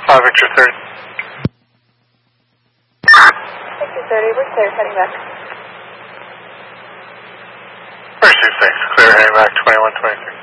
Victor 30. Victor 30, we're clear, heading back. Mercy 6, clear, heading back 2123.